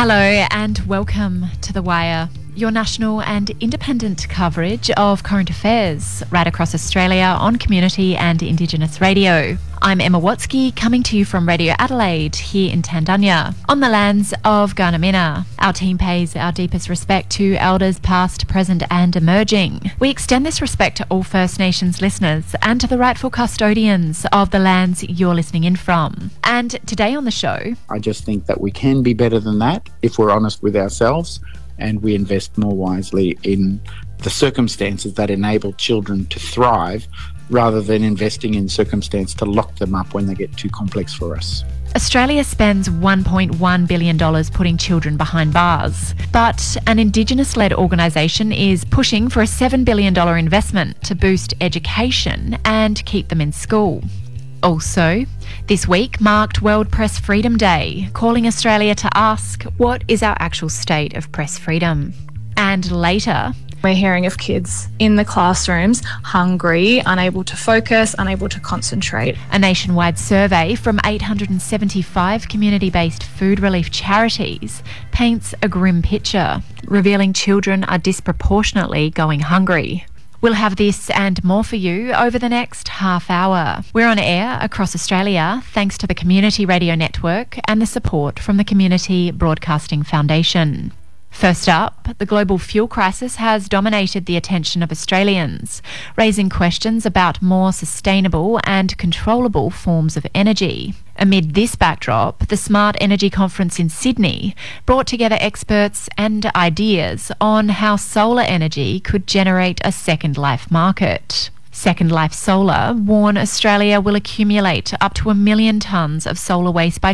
Hello and welcome to The Wire, your national and independent coverage of current affairs right across Australia on community and Indigenous radio. I'm Emma Watsky, coming to you from Radio Adelaide here in Tandanya, on the lands of Gurnamina. Our team pays our deepest respect to elders past, present and emerging. We extend this respect to all First Nations listeners and to the rightful custodians of the lands you're listening in from. And today on the show, I just think that we can be better than that if we're honest with ourselves and we invest more wisely in the circumstances that enable children to thrive, rather than investing in circumstance to lock them up when they get too complex for us. Australia spends $1.1 billion putting children behind bars, but an Indigenous-led organisation is pushing for a $7 billion investment to boost education and keep them in school. Also, this week marked World Press Freedom Day, calling Australia to ask, what is our actual state of press freedom? And later, we're hearing of kids in the classrooms hungry, unable to focus, unable to concentrate. A nationwide survey from 875 community-based food relief charities paints a grim picture, revealing children are disproportionately going hungry. We'll have this and more for you over the next half hour. We're on air across Australia thanks to the Community Radio Network and the support from the Community Broadcasting Foundation. First up, the global fuel crisis has dominated the attention of Australians, raising questions about more sustainable and controllable forms of energy. Amid this backdrop, the Smart Energy Conference in Sydney brought together experts and ideas on how solar energy could generate a Second Life market. Second Life Solar warn Australia will accumulate up to 1 million tonnes of solar waste by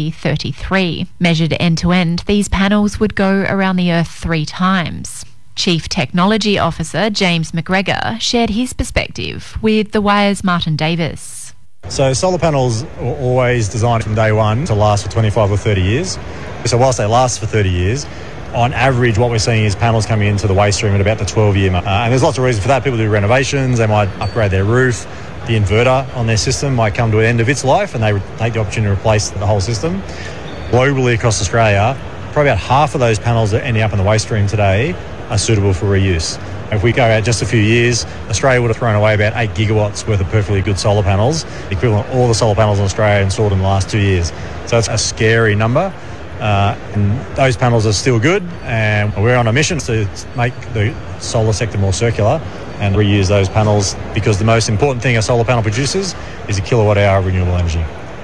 2033. Measured end-to-end, these panels would go around the Earth 3 times. Chief Technology Officer James McGregor shared his perspective with The Wire's Martin Davis. So solar panels were always designed from day one to last for 25 or 30 years. So whilst they last for 30 years, on average, what we're seeing is panels coming into the waste stream at about the 12-year mark. And there's lots of reasons for that. People do renovations, they might upgrade their roof, the inverter on their system might come to an end of its life and they take the opportunity to replace the whole system. Globally across Australia, probably about half of those panels that are ending up in the waste stream today are suitable for reuse. If we go out just a few years, Australia would have thrown away about 8 gigawatts worth of perfectly good solar panels, the equivalent of all the solar panels in Australia installed in the last 2 years. So it's a scary number. And those panels are still good, and we're on a mission to make the solar sector more circular and reuse those panels, because the most important thing a solar panel produces is a kilowatt hour of renewable energy.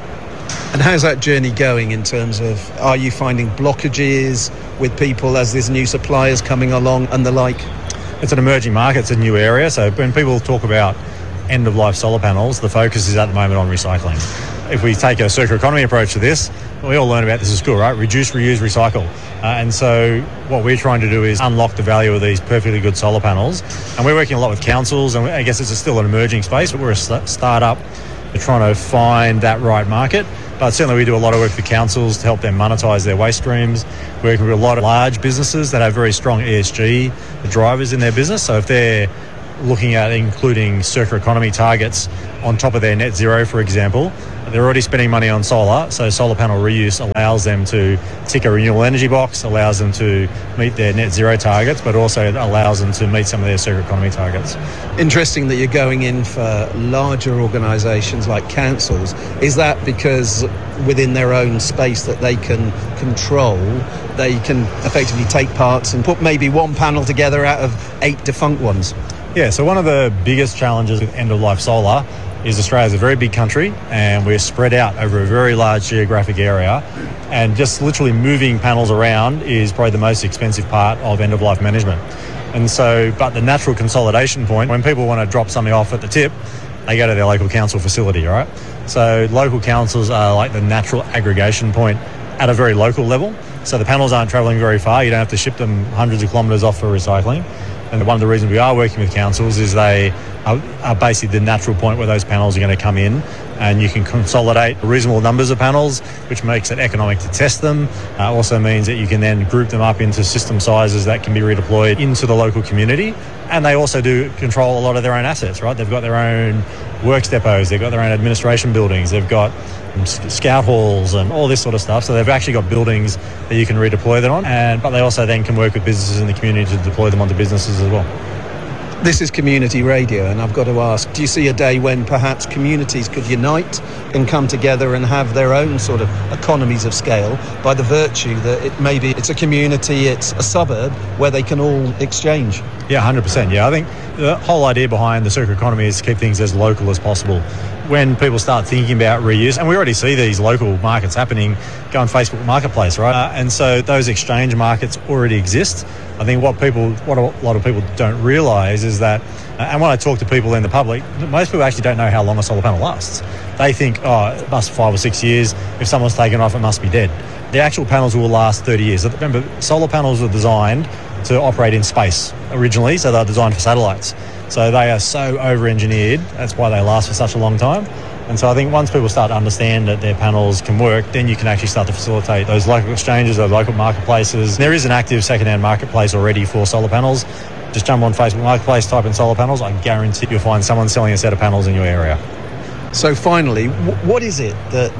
And how's that journey going in terms of, are you finding blockages with people as there's new suppliers coming along and the like? It's an emerging market, it's a new area, so when people talk about end-of-life solar panels, the focus is at the moment on recycling. If we take a circular economy approach to this, we all learn about this at school, right? Reduce, reuse, recycle. And so what we're trying to do is unlock the value of these perfectly good solar panels. And we're working a lot with councils, and I guess it's still an emerging space, but we're a start-up. We're trying to find that right market. But certainly we do a lot of work with councils to help them monetise their waste streams. We're working with a lot of large businesses that have very strong ESG drivers in their business. So if they're looking at including circular economy targets on top of their net zero, for example, they're already spending money on solar, so solar panel reuse allows them to tick a renewable energy box, allows them to meet their net zero targets, but also allows them to meet some of their circular economy targets. Interesting that you're going in for larger organisations like councils. Is that because within their own space that they can control, they can effectively take parts and put maybe one panel together out of 8 defunct ones? Yeah, so one of the biggest challenges with end-of-life solar is Australia's a very big country and we're spread out over a very large geographic area, and just literally moving panels around is probably the most expensive part of end-of-life management. And so, but the natural consolidation point, when people want to drop something off at the tip, they go to their local council facility, right? So local councils are like the natural aggregation point at a very local level. So the panels aren't travelling very far, you don't have to ship them hundreds of kilometres off for recycling. And one of the reasons we are working with councils is they are basically the natural point where those panels are going to come in, and you can consolidate reasonable numbers of panels, which makes it economic to test them. Also means that you can then group them up into system sizes that can be redeployed into the local community. And they also do control a lot of their own assets, right? They've got their own works depots, they've got their own administration buildings, they've got scout halls and all this sort of stuff. So they've actually got buildings that you can redeploy them on, but they also then can work with businesses in the community to deploy them onto businesses as well. This is community radio, and I've got to ask, do you see a day when perhaps communities could unite and come together and have their own sort of economies of scale by the virtue that it's a community, it's a suburb where they can all exchange? Yeah, 100%. Yeah, I think the whole idea behind the circular economy is to keep things as local as possible. When people start thinking about reuse, and we already see these local markets happening, go on Facebook Marketplace, right? And so those exchange markets already exist. I think what a lot of people don't realise is that, and when I talk to people in the public, most people actually don't know how long a solar panel lasts. They think, it must 5 or 6 years. If someone's taken it off, it must be dead. The actual panels will last 30 years. Remember, solar panels were designed to operate in space originally, so they're designed for satellites. So they are so over-engineered, that's why they last for such a long time. And so I think once people start to understand that their panels can work, then you can actually start to facilitate those local exchanges, those local marketplaces. There is an active second-hand marketplace already for solar panels. Just jump on Facebook Marketplace, type in solar panels. I guarantee you'll find someone selling a set of panels in your area. So finally, what is it that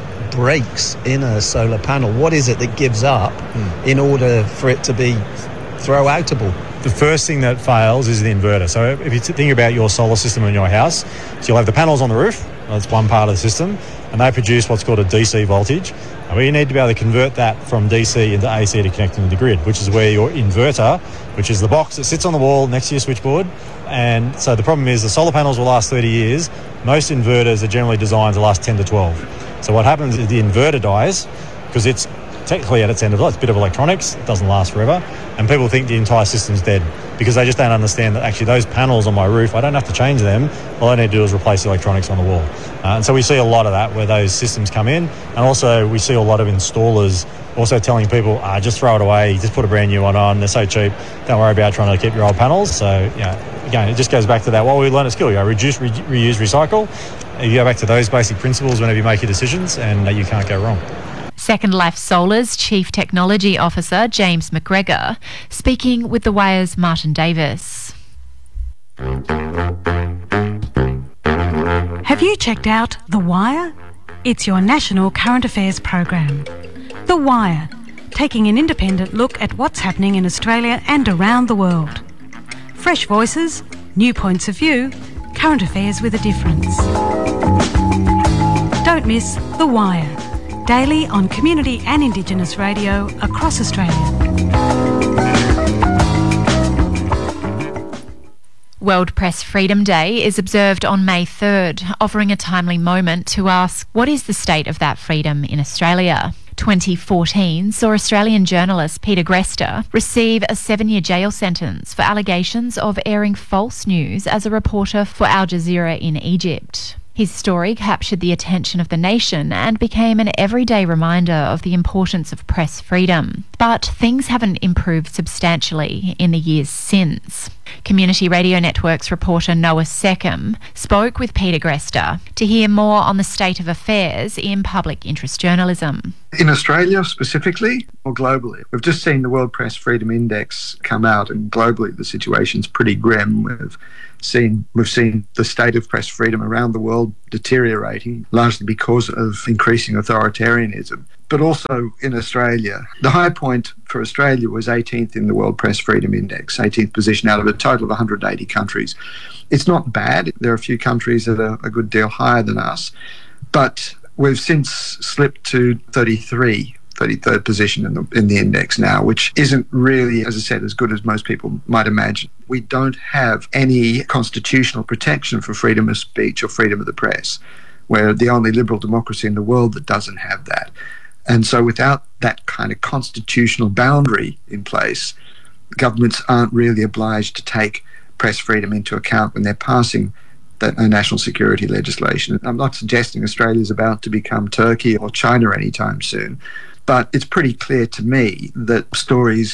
breaks in a solar panel? What is it that gives up in order for it to be throw-outable? The first thing that fails is the inverter. So if you think about your solar system in your house, so you'll have the panels on the roof, that's one part of the system, and they produce what's called a DC voltage. And we need to be able to convert that from DC into AC to connect into the grid, which is where your inverter, which is the box that sits on the wall next to your switchboard. And so the problem is the solar panels will last 30 years. Most inverters are generally designed to last 10 to 12. So what happens is the inverter dies because it's technically at its end of life. It's a bit of electronics. It doesn't last forever. And people think the entire system's dead because they just don't understand that actually those panels on my roof, I don't have to change them. All I need to do is replace the electronics on the wall. And so we see a lot of that where those systems come in. And also we see a lot of installers also telling people, just throw it away, just put a brand new one on. They're so cheap. Don't worry about trying to keep your old panels. So, again, it just goes back to that. What we learn at school, reduce, reuse, recycle. You go back to those basic principles whenever you make your decisions and you can't go wrong. Second Life Solar's Chief Technology Officer, James McGregor, speaking with The Wire's Martin Davis. Have you checked out The Wire? It's your national current affairs program. The Wire, taking an independent look at what's happening in Australia and around the world. Fresh voices, new points of view, current affairs with a difference. Don't miss The Wire, daily on community and Indigenous radio across Australia. World Press Freedom Day is observed on May 3rd, offering a timely moment to ask, what is the state of that freedom in Australia? 2014 saw Australian journalist Peter Grester receive a 7-year jail sentence for allegations of airing false news as a reporter for Al Jazeera in Egypt. His story captured the attention of the nation and became an everyday reminder of the importance of press freedom. But things haven't improved substantially in the years since. Community Radio Network's reporter Noah Seckham spoke with Peter Grester to hear more on the state of affairs in public interest journalism. In Australia specifically, or globally? We've just seen the World Press Freedom Index come out, and globally the situation's pretty grim. We've seen the state of press freedom around the world deteriorating, largely because of increasing authoritarianism. But also in Australia, the high point for Australia was 18th in the World Press Freedom Index, 18th position out of a total of 180 countries. It's not bad. There are a few countries that are a good deal higher than us, but we've since slipped to 33rd position in the index now, which isn't really, as I said, as good as most people might imagine. We don't have any constitutional protection for freedom of speech or freedom of the press. We're the only liberal democracy in the world that doesn't have that. And so without that kind of constitutional boundary in place, governments aren't really obliged to take press freedom into account when they're passing that national security legislation. I'm not suggesting Australia's about to become Turkey or China anytime soon, but it's pretty clear to me that stories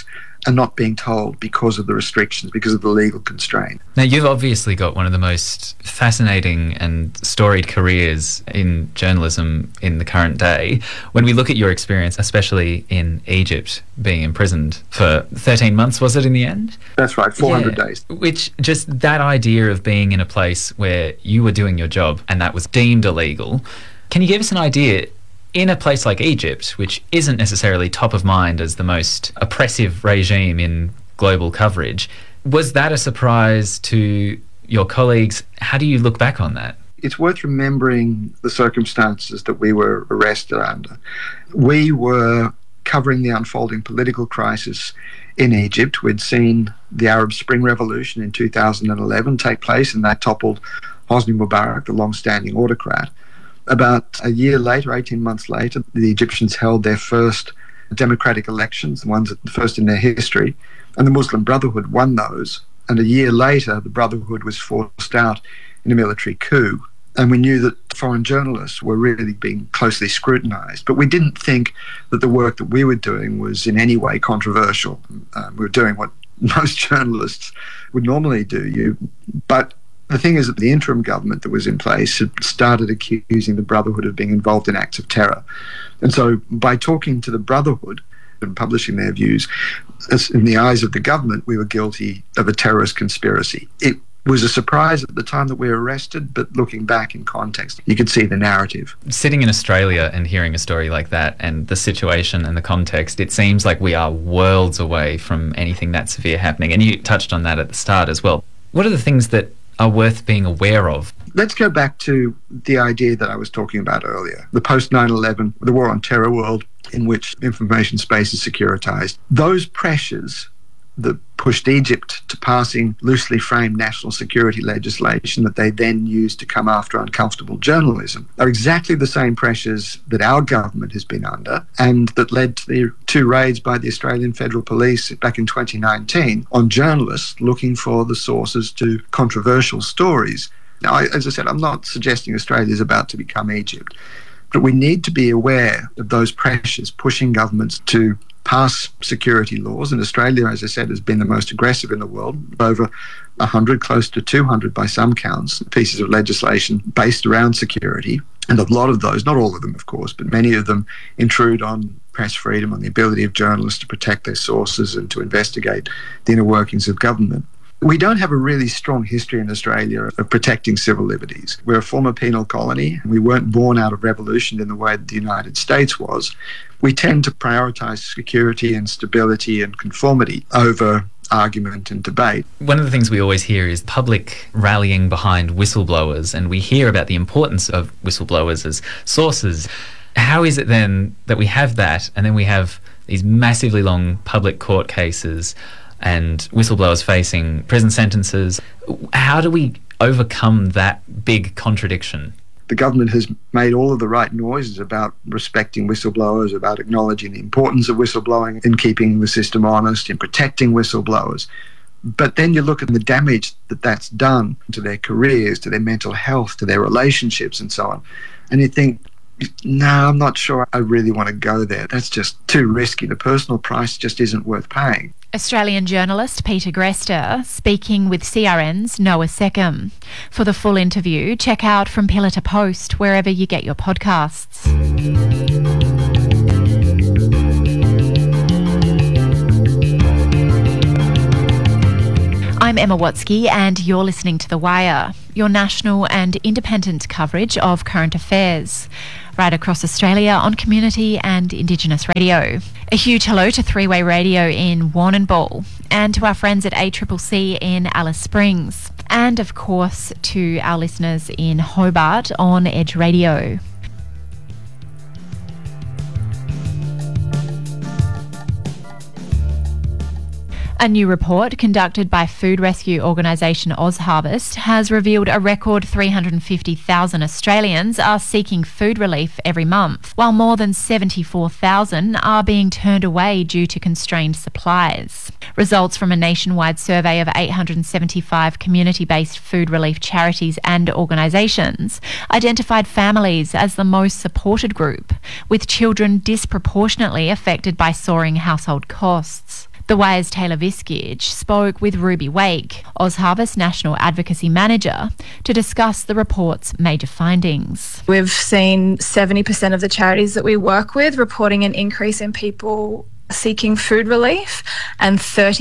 are not being told because of the restrictions, because of the legal constraint. Now, you've obviously got one of the most fascinating and storied careers in journalism in the current day. When we look at your experience, especially in Egypt, being imprisoned for 13 months, was it in the end? That's right, 400 days. Which, just that idea of being in a place where you were doing your job and that was deemed illegal. Can you give us an idea, in a place like Egypt, which isn't necessarily top of mind as the most oppressive regime in global coverage, was that a surprise to your colleagues? How do you look back on that? It's worth remembering the circumstances that we were arrested under. We were covering the unfolding political crisis in Egypt. We'd seen the Arab Spring Revolution in 2011 take place, and that toppled Hosni Mubarak, the long-standing autocrat. About a year later, 18 months later, the Egyptians held their first democratic elections, the first in their history, and the Muslim Brotherhood won those. And a year later, the Brotherhood was forced out in a military coup. And we knew that foreign journalists were really being closely scrutinised. But we didn't think that the work that we were doing was in any way controversial. We were doing what most journalists would normally do. But the thing is that the interim government that was in place had started accusing the Brotherhood of being involved in acts of terror. And so by talking to the Brotherhood and publishing their views, in the eyes of the government, we were guilty of a terrorist conspiracy. It was a surprise at the time that we were arrested, but looking back in context, you could see the narrative. Sitting in Australia and hearing a story like that and the situation and the context, it seems like we are worlds away from anything that severe happening. And you touched on that at the start as well. What are the things that are worth being aware of? Let's go back to the idea that I was talking about earlier, the post-9/11, the war on terror world in which information space is securitized. Those pressures that pushed Egypt to passing loosely framed national security legislation that they then used to come after uncomfortable journalism are exactly the same pressures that our government has been under and that led to the 2 raids by the Australian Federal Police back in 2019 on journalists looking for the sources to controversial stories. Now, as I said, I'm not suggesting Australia is about to become Egypt, but we need to be aware of those pressures pushing governments to pass security laws. And Australia, as I said, has been the most aggressive in the world. Over 100, close to 200 by some counts, pieces of legislation based around security. And a lot of those, not all of them, of course, but many of them intrude on press freedom, on the ability of journalists to protect their sources and to investigate the inner workings of government. We don't have a really strong history in Australia of protecting civil liberties. We're a former penal colony. We weren't born out of revolution in the way that the United States was. We tend to prioritise security and stability and conformity over argument and debate. One of the things we always hear is public rallying behind whistleblowers, and we hear about the importance of whistleblowers as sources. How is it then that we have that, and then we have these massively long public court cases and whistleblowers facing prison sentences? How do we overcome that big contradiction? The government has made all of the right noises about respecting whistleblowers, about acknowledging the importance of whistleblowing, in keeping the system honest, in protecting whistleblowers. But then you look at the damage that that's done to their careers, to their mental health, to their relationships and so on. And you think, no, I'm not sure I really want to go there. That's just too risky. The personal price just isn't worth paying. Australian journalist Peter Grester speaking with CRN's Noah Seckham. For the full interview, check out From Pillar to Post wherever you get your podcasts. I'm Emma Watsky and you're listening to The Wire, your national and independent coverage of current affairs, right across Australia on community and Indigenous radio. A huge hello to Three-Way Radio in Warrnambool and to our friends at ACCC in Alice Springs, and of course to our listeners in Hobart on Edge Radio. A new report conducted by food rescue organisation OzHarvest has revealed a record 350,000 Australians are seeking food relief every month, while more than 74,000 are being turned away due to constrained supplies. Results from a nationwide survey of 875 community-based food relief charities and organisations identified families as the most supported group, with children disproportionately affected by soaring household costs. The Wire's Taylor Viskich spoke with Ruby Wake, OzHarvest National Advocacy Manager, to discuss the report's major findings. We've seen 70% of the charities that we work with reporting an increase in people seeking food relief, and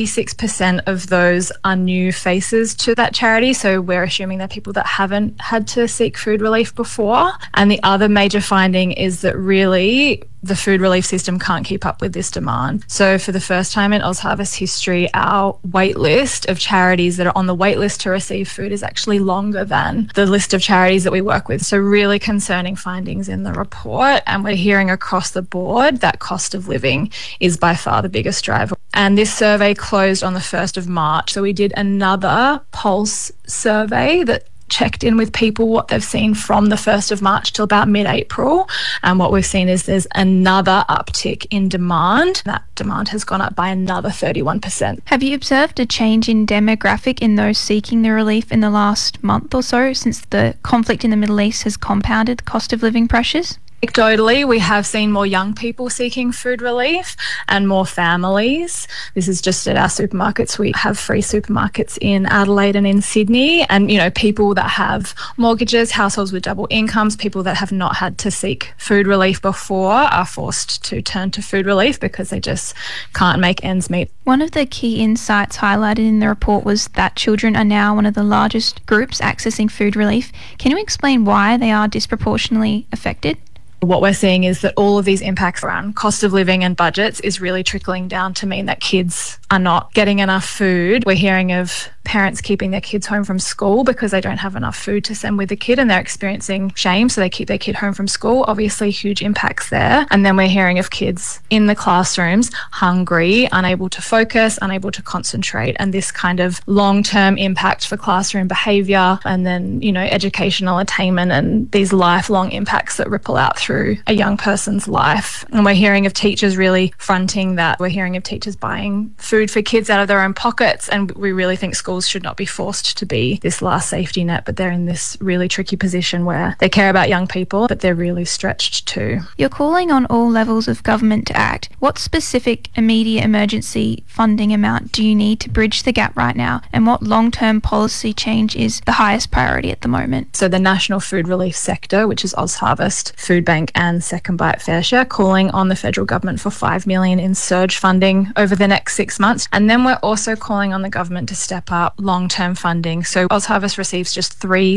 36% of those are new faces to that charity. So we're assuming they're people that haven't had to seek food relief before. And the other major finding is that really the food relief system can't keep up with this demand. So for the first time in OzHarvest history, our wait list of charities that are on the wait list to receive food is actually longer than the list of charities that we work with. So really concerning findings in the report. And we're hearing across the board that cost of living is by far the biggest driver. And this survey closed on the 1st of March. So we did another pulse survey that checked in with people what they've seen from the 1st of March till about mid-April. And what we've seen is there's another uptick in demand. That demand has gone up by another 31%. Have you observed a change in demographic in those seeking the relief in the last month or so since the conflict in the Middle East has compounded cost of living pressures? Anecdotally, we have seen more young people seeking food relief and more families. This is just at our supermarkets. We have free supermarkets in Adelaide and in Sydney. And, you know, people that have mortgages, households with double incomes, people that have not had to seek food relief before are forced to turn to food relief because they just can't make ends meet. One of the key insights highlighted in the report was that children are now one of the largest groups accessing food relief. Can you explain why they are disproportionately affected? What we're seeing is that all of these impacts around cost of living and budgets is really trickling down to mean that kids are not getting enough food. We're hearing of parents keeping their kids home from school because they don't have enough food to send with the kid and they're experiencing shame, so they keep their kid home from school. Obviously, huge impacts there. And then we're hearing of kids in the classrooms hungry, unable to focus, unable to concentrate, and this kind of long-term impact for classroom behaviour and then, you know, educational attainment and these lifelong impacts that ripple out through a young person's life. And we're hearing of teachers really fronting that. We're hearing of teachers buying food for kids out of their own pockets, and we really think schools should not be forced to be this last safety net, but they're in this really tricky position where they care about young people, but they're really stretched too. You're calling on all levels of government to act. What specific immediate emergency funding amount do you need to bridge the gap right now, and what long-term policy change is the highest priority at the moment? So the national food relief sector, which is OzHarvest, Foodbank and Second Bite FareShare, calling on the federal government for $5 million in surge funding over the next 6 months. And then we're also calling on the government to step up long-term funding. So OzHarvest receives just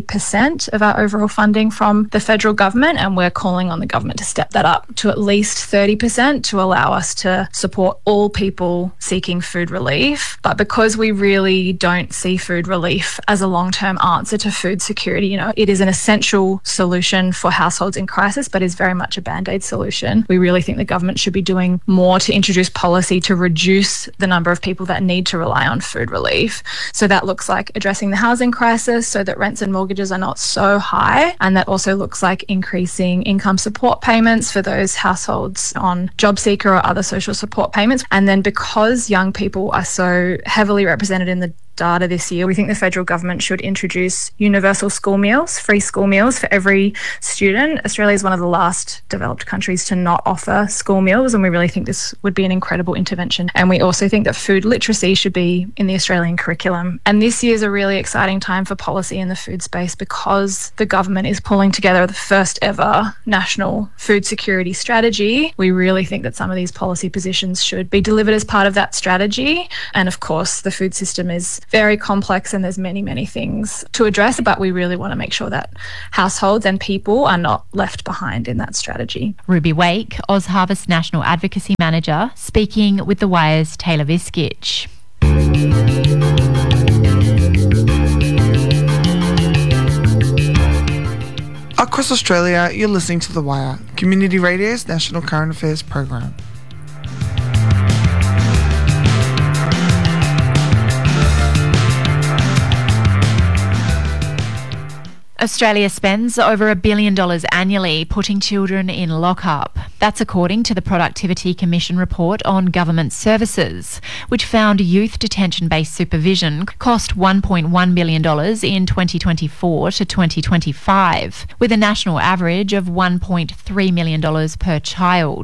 3% of our overall funding from the federal government, and we're calling on the government to step that up to at least 30% to allow us to support all people seeking food relief. But because we really don't see food relief as a long-term answer to food security, you know, it is an essential solution for households in crisis, but is very much a band-aid solution. We really think the government should be doing more to introduce policy to reduce the number of people that need to rely on food relief. So that looks like addressing the housing crisis so that rents and mortgages are not so high. And that also looks like increasing income support payments for those households on job seeker or other social support payments. And then because young people are so heavily represented in the data this year, we think the federal government should introduce universal school meals, free school meals for every student. Australia is one of the last developed countries to not offer school meals, and we really think this would be an incredible intervention. And we also think that food literacy should be in the Australian curriculum. And this year is a really exciting time for policy in the food space because the government is pulling together the first ever national food security strategy. We really think that some of these policy positions should be delivered as part of that strategy. And of course, the food system is very complex and there's many, many things to address, but we really want to make sure that households and people are not left behind in that strategy. Ruby Wake, OzHarvest National Advocacy Manager, speaking with The Wire's Taylor Viskich. Across Australia, you're listening to The Wire, Community Radio's national current affairs program. Australia spends over $1 billion annually putting children in lockup. That's according to the Productivity Commission report on government services, which found youth detention-based supervision cost $1.1 billion in 2024 to 2025, with a national average of $1.3 million per child.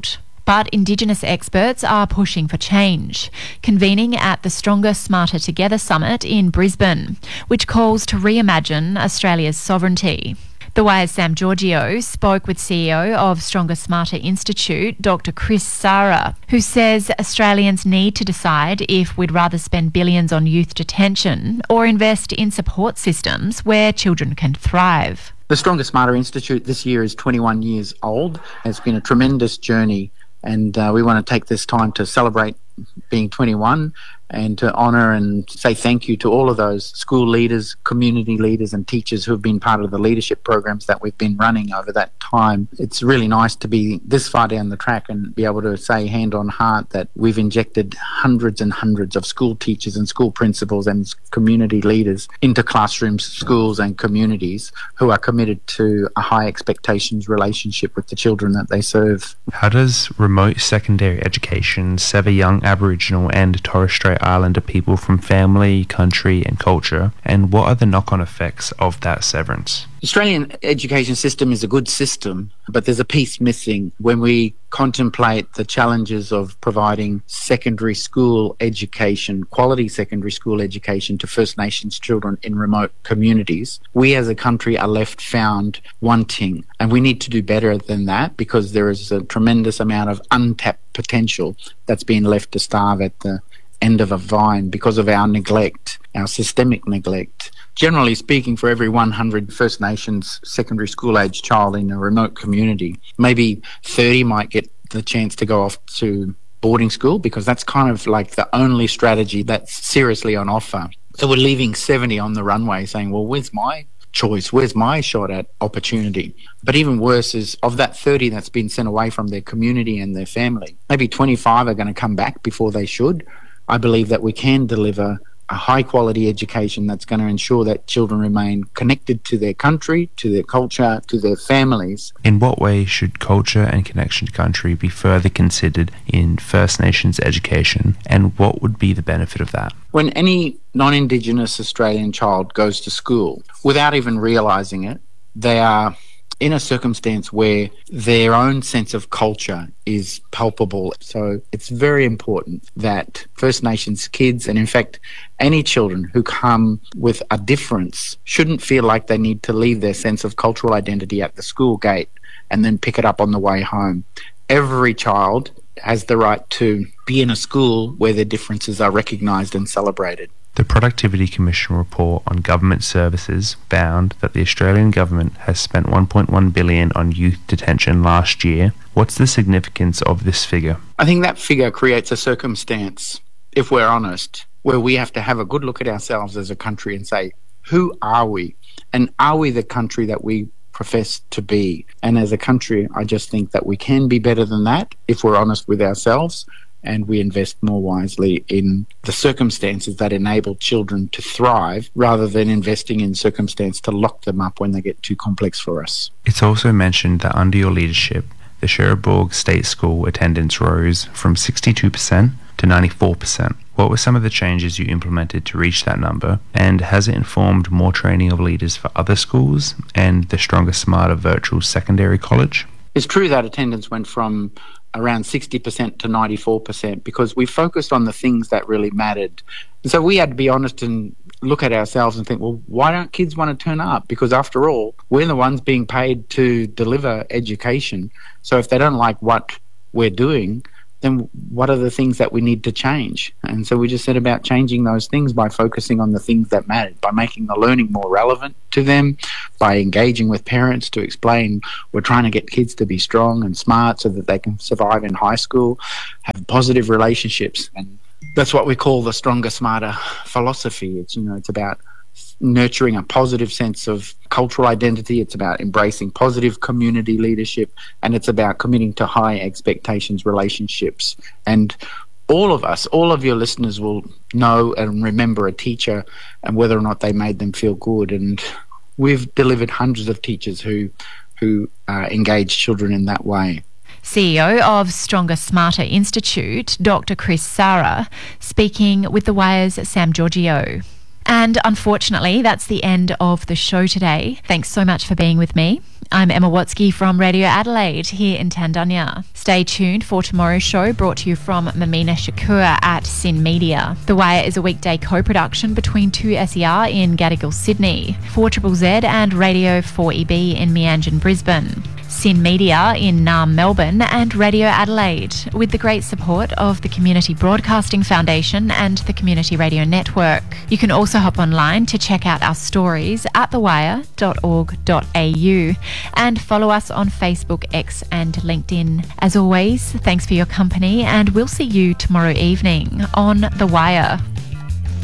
But Indigenous experts are pushing for change, convening at the Stronger, Smarter Together Summit in Brisbane, which calls to reimagine Australia's sovereignty. The Wire's Sam Giorgio spoke with CEO of Stronger, Smarter Institute, Dr. Chris Sara, who says Australians need to decide if we'd rather spend billions on youth detention or invest in support systems where children can thrive. The Stronger, Smarter Institute this year is 21 years old. It's been a tremendous journey, and we want to take this time to celebrate being 21 and to honour and say thank you to all of those school leaders, community leaders and teachers who have been part of the leadership programs that we've been running over that time. It's really nice to be this far down the track and be able to say hand on heart that we've injected hundreds and hundreds of school teachers and school principals and community leaders into classrooms, schools and communities who are committed to a high expectations relationship with the children that they serve. How does remote secondary education sever young Aboriginal and Torres Strait Islander people from family, country and culture, and what are the knock-on effects of that severance? The Australian education system is a good system, but there's a piece missing when we contemplate the challenges of providing secondary school education, quality secondary school education to First Nations children in remote communities. We as a country are left found wanting, and we need to do better than that because there is a tremendous amount of untapped potential that's been left to starve at the end of a vine because of our neglect, our systemic neglect. Generally speaking, for every 100 First Nations secondary school age child in a remote community, maybe 30 might get the chance to go off to boarding school because that's kind of like the only strategy that's seriously on offer. So we're leaving 70 on the runway saying, well, where's my choice? Where's my shot at opportunity? But even worse is of that 30 that's been sent away from their community and their family, maybe 25 are going to come back before they should. I believe that we can deliver a high quality education that's going to ensure that children remain connected to their country, to their culture, to their families. In what way should culture and connection to country be further considered in First Nations education, and what would be the benefit of that? When any non-Indigenous Australian child goes to school, without even realising it, they are in a circumstance where their own sense of culture is palpable. So it's very important that First Nations kids, and in fact any children who come with a difference, shouldn't feel like they need to leave their sense of cultural identity at the school gate and then pick it up on the way home. Every child has the right to be in a school where their differences are recognised and celebrated. The Productivity Commission report on government services found that the Australian government has spent $1.1 billion on youth detention last year. What's the significance of this figure? I think that figure creates a circumstance, if we're honest, where we have to have a good look at ourselves as a country and say, who are we? And are we the country that we profess to be? And as a country, I just think that we can be better than that if we're honest with ourselves and we invest more wisely in the circumstances that enable children to thrive rather than investing in circumstance to lock them up when they get too complex for us. It's also mentioned that under your leadership, the Cherbourg State School attendance rose from 62% to 94%. What were some of the changes you implemented to reach that number, and has it informed more training of leaders for other schools and the Stronger, Smarter Virtual Secondary College? It's true that attendance went from around 60% to 94% because we focused on the things that really mattered. And so we had to be honest and look at ourselves and think, well, why don't kids want to turn up? Because after all, we're the ones being paid to deliver education. So if they don't like what we're doing, then what are the things that we need to change? And so we just set about changing those things by focusing on the things that mattered, by making the learning more relevant to them, by engaging with parents to explain we're trying to get kids to be strong and smart so that they can survive in high school, have positive relationships. And that's what we call the Stronger, Smarter philosophy. It's about nurturing a positive sense of cultural identity. It's about embracing positive community leadership, and it's about committing to high expectations relationships. And all of us, all of your listeners will know and remember a teacher and whether or not they made them feel good. And we've delivered hundreds of teachers who engage children in that way. CEO of Stronger, Smarter Institute, Dr. Chris Sara, speaking with The Wire's Sam Giorgio. And unfortunately, that's the end of the show today. Thanks so much for being with me. I'm Emma Watsky from Radio Adelaide here in Tandunya. Stay tuned for tomorrow's show, brought to you from Mamina Shakur at Sin Media. The Wire is a weekday co-production between 2SER in Gadigal, Sydney, 4ZZZ and Radio 4EB in Meanjin, Brisbane, Sin Media in Naarm, Melbourne, and Radio Adelaide, with the great support of the Community Broadcasting Foundation and the Community Radio Network. You can also hop online to check out our stories at thewire.org.au and follow us on Facebook, X and LinkedIn. As always, thanks for your company, and we'll see you tomorrow evening on The Wire.